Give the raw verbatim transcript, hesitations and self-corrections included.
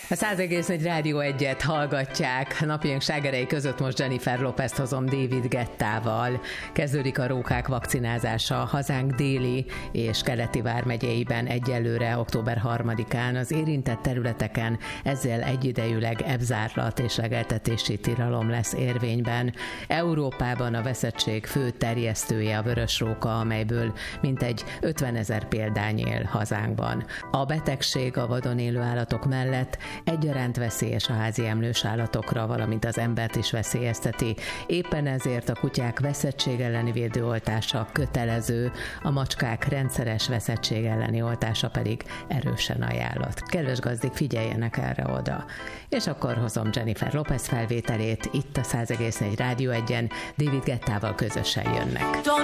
A száz egész négy Rádió egyet hallgatják. Napjánk slágerei között most Jennifer Lopez-t hozom David Guettával. Kezdődik a rókák vakcinázása hazánk déli és keleti vármegyeiben egyelőre október harmadikán. Az érintett területeken ezzel egyidejűleg ebzárlat és legeltetési tilalom lesz érvényben. Európában a veszettség fő terjesztője a vörösróka, amelyből mintegy ötvenezer példány él hazánkban. A betegség a vadon élő állatok mellett egyaránt veszélyes a házi emlős állatokra, valamint az embert is veszélyezteti. Éppen ezért a kutyák veszettség elleni védőoltása kötelező, a macskák rendszeres veszettség elleni oltása pedig erősen ajánlott. Kedves gazdik, figyeljenek erre oda. És akkor hozom Jennifer Lopez felvételét, itt a száz egész négy Rádió egyen, David Guettával közösen jönnek.